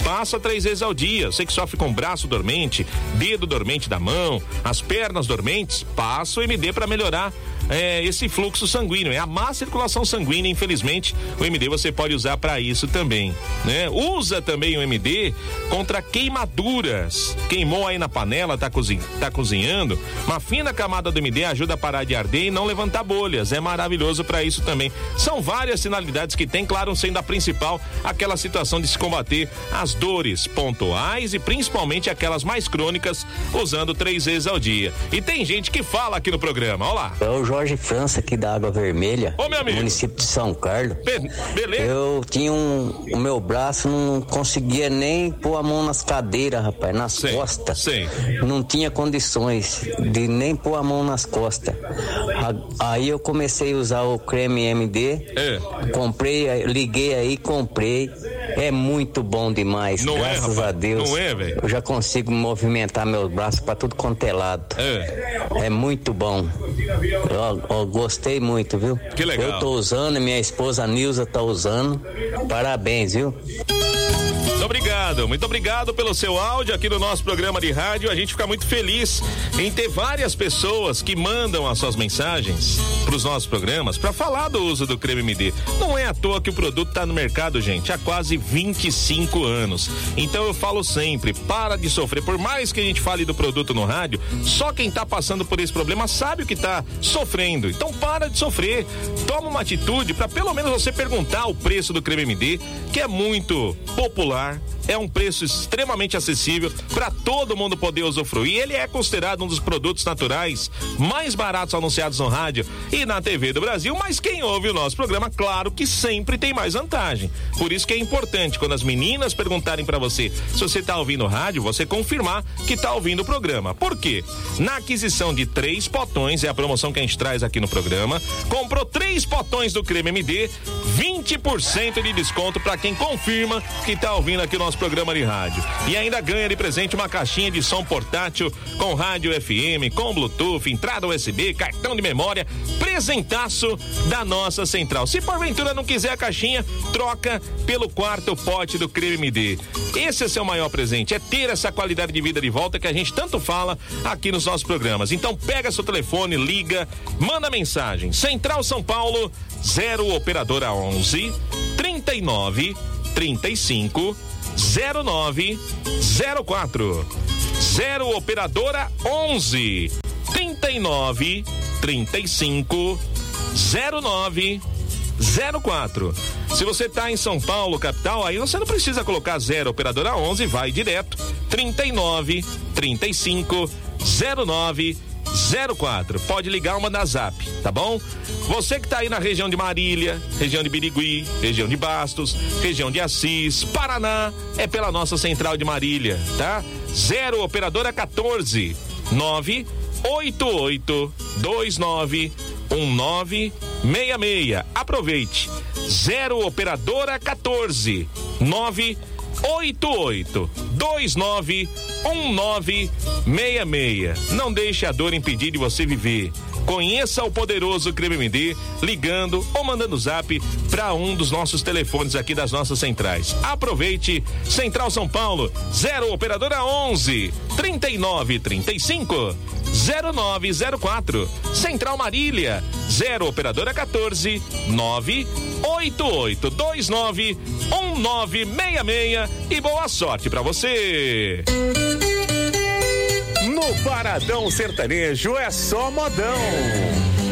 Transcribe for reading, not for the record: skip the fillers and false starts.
Passa 3 vezes ao dia. Você que sofre com braço dormente, dedo dormente da mão, as pernas dormentes, passa o MD para melhorar esse fluxo sanguíneo, a má circulação sanguínea. Infelizmente, o MD você pode usar para isso também, né? Usa também o MD contra queimaduras. Queimou aí na panela, tá cozinhando, uma fina camada do MD ajuda a parar de arder e não levantar bolhas. É maravilhoso para isso também. São várias finalidades que tem, claro, sendo a principal aquela situação de se combater as dores pontuais e principalmente aquelas mais crônicas, usando 3 vezes ao dia. E tem gente que fala aqui no programa, olha lá. É o Jorge França aqui da Água Vermelha, meu amigo. Município de São Carlos. Beleza? Eu tinha o meu braço, não conseguia nem pôr a mão nas cadeiras, rapaz, nas costas. Sim. Não tinha condições de nem pôr a mão nas costas. Aí eu comecei a usar o creme MD, comprei, liguei aí, comprei. É muito bom demais, não graças a Deus. Não é, velho? Eu já consigo movimentar meus braços pra tudo quanto é lado. É muito bom. Eu gostei muito, viu? Que legal. Eu tô usando, minha esposa Nilza tá usando. Parabéns, viu? Muito obrigado pelo seu áudio aqui no nosso programa de rádio. A gente fica muito feliz em ter várias pessoas que mandam as suas mensagens para os nossos programas para falar do uso do creme MD. Não é à toa que o produto está no mercado, gente, há quase 25 anos. Então eu falo sempre, para de sofrer. Por mais que a gente fale do produto no rádio, só quem está passando por esse problema sabe o que está sofrendo. Então para de sofrer. Toma uma atitude para pelo menos você perguntar o preço do creme MD, que é muito popular. É um preço extremamente acessível para todo mundo poder usufruir. Ele é considerado um dos produtos naturais mais baratos anunciados no rádio e na TV do Brasil, mas quem ouve o nosso programa, claro que sempre tem mais vantagem. Por isso que é importante, quando as meninas perguntarem para você se você tá ouvindo o rádio, você confirmar que tá ouvindo o programa. Por quê? Na aquisição de 3 potões, é a promoção que a gente traz aqui no programa, comprou 3 potões do creme MD, 20% de desconto para quem confirma que tá ouvindo aqui o nosso programa de rádio. E ainda ganha de presente uma caixinha de som portátil com rádio FM, com Bluetooth, entrada USB, cartão de memória, presentaço da nossa central. Se porventura não quiser a caixinha, troca pelo 4º pote do creme MD. Esse é seu maior presente, é ter essa qualidade de vida de volta que a gente tanto fala aqui nos nossos programas. Então pega seu telefone, liga, manda mensagem. Central São Paulo, 0 operadora 11 39 35 0904. 0 operadora 11 39 35 0904. Se você tá em São Paulo, capital, aí você não precisa colocar 0 operadora 11, vai direto 39 35 0904. Pode ligar uma da Zap, tá bom? Você que tá aí na região de Marília, região de Birigui, região de Bastos, região de Assis, Paraná, é pela nossa central de Marília, tá? 0 operadora 14 988 29 1966. Aproveite. 0 operadora 14 988 29 1966. Não deixe a dor impedir de você viver. Conheça o poderoso creme MD ligando ou mandando zap para um dos nossos telefones aqui das nossas centrais. Aproveite. Central São Paulo, 0 operadora 11 39 35 0904. Central Marília, 0 operadora 14 988 29 1966. E boa sorte pra você. No Paradão Sertanejo é só modão.